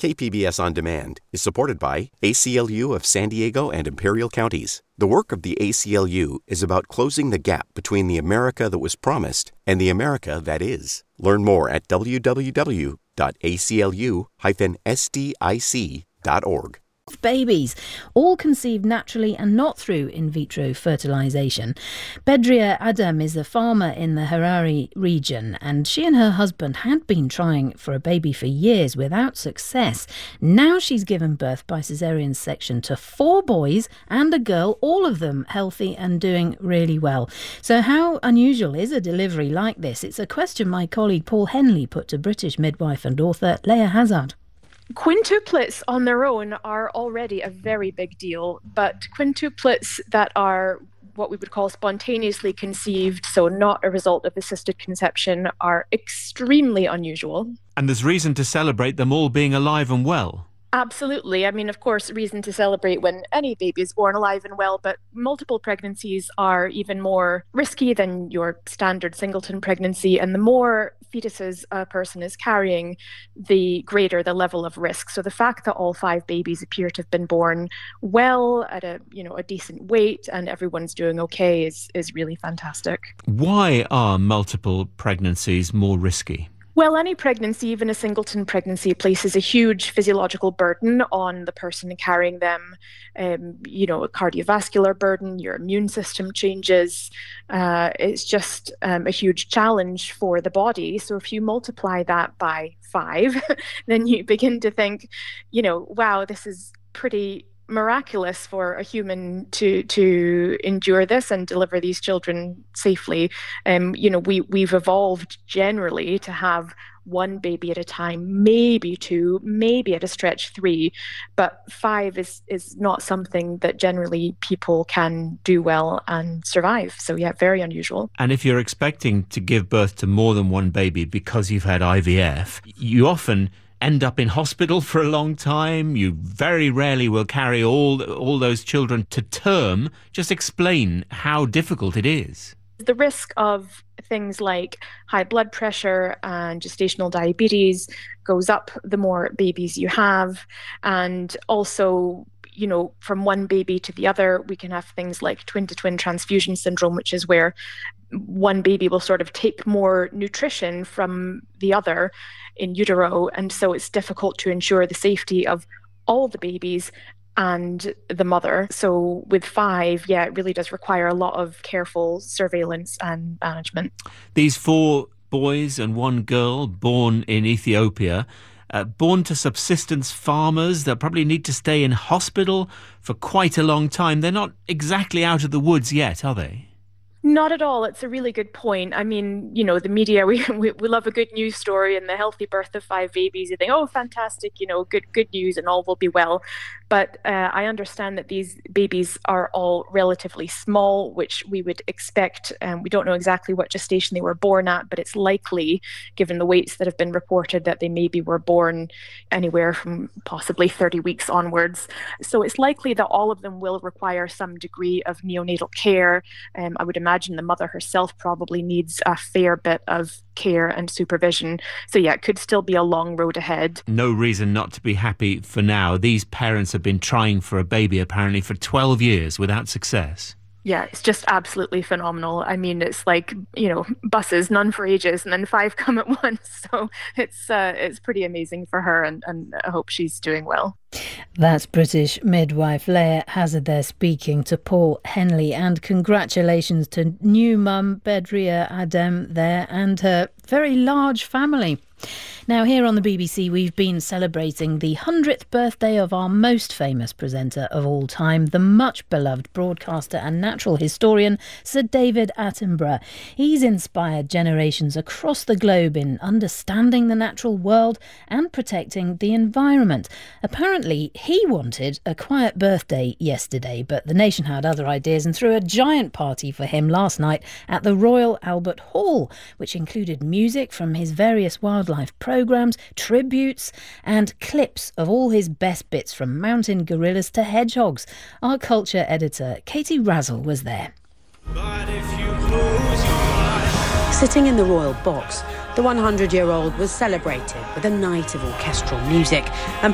KPBS On Demand is supported by ACLU of San Diego and Imperial Counties. The work of the ACLU is about closing the gap between the America that was promised and the America that is. Learn more at www.aclu-sdic.org. Babies, all conceived naturally and not through in vitro fertilisation. Bedria Adam is a farmer in the Harare region, and she and her husband had been trying for a baby for years without success. Now she's given birth by caesarean section to 4 boys and a girl, all of them healthy and doing really well. So how unusual is a delivery like this? It's a question my colleague Paul Henley put to British midwife and author Leah Hazard. Quintuplets on their own are already a very big deal, but quintuplets that are what we would call spontaneously conceived, so not a result of assisted conception, are extremely unusual. And there's reason to celebrate them all being alive and well. Absolutely. I mean, of course, reason to celebrate when any baby is born alive and well, but multiple pregnancies are even more risky than your standard singleton pregnancy. And the more fetuses a person is carrying, the greater the level of risk. So the fact that all 5 babies appear to have been born well at a decent weight and everyone's doing okay is really fantastic. Why are multiple pregnancies more risky? Well, any pregnancy, even a singleton pregnancy, places a huge physiological burden on the person carrying them. A cardiovascular burden, your immune system changes. It's just a huge challenge for the body. So if you multiply that by 5, then you begin to think, wow, this is pretty miraculous for a human to endure this and deliver these children safely. We've evolved generally to have 1 baby at a time, maybe 2, maybe at a stretch 3, but 5 is not something that generally people can do well and survive. So yeah, very unusual. And if you're expecting to give birth to more than 1 baby because you've had IVF, you often end up in hospital for a long time. You very rarely will carry all those children to term. Just explain how difficult it is. The risk of things like high blood pressure and gestational diabetes goes up the more babies you have. And also, from 1 baby to the other, we can have things like twin-to-twin transfusion syndrome, which is where 1 baby will sort of take more nutrition from the other in utero. And so it's difficult to ensure the safety of all the babies and the mother. So with 5, it really does require a lot of careful surveillance and management. These 4 boys and 1 girl born in Ethiopia, born to subsistence farmers that probably need to stay in hospital for quite a long time. They're not exactly out of the woods yet, are they? Not at all. It's a really good point. I mean, the media, we love a good news story and the healthy birth of 5 babies. You think, oh, fantastic, good news and all will be well. But I understand that these babies are all relatively small, which we would expect. We don't know exactly what gestation they were born at, but it's likely, given the weights that have been reported, that they maybe were born anywhere from possibly 30 weeks onwards. So it's likely that all of them will require some degree of neonatal care. I would imagine the mother herself probably needs a fair bit of care and supervision. So it could still be a long road ahead. No reason not to be happy for now. These parents have been trying for a baby apparently for 12 years without success. Yeah, it's just absolutely phenomenal. I mean, it's like, buses, none for ages, and then 5 come at once. So it's pretty amazing for her, and I hope she's doing well. That's British midwife Leah Hazard there speaking to Paul Henley. And congratulations to new mum Bedria Adam there and her very large family. Now, here on the BBC, we've been celebrating the 100th birthday of our most famous presenter of all time, the much-beloved broadcaster and natural historian, Sir David Attenborough. He's inspired generations across the globe in understanding the natural world and protecting the environment. Apparently, he wanted a quiet birthday yesterday, but the nation had other ideas and threw a giant party for him last night at the Royal Albert Hall, which included music from his various wildlife programmes, tributes and clips of all his best bits from mountain gorillas to hedgehogs. Our culture editor Katie Razzle was there. Sitting in the royal box, the 100-year-old was celebrated with a night of orchestral music and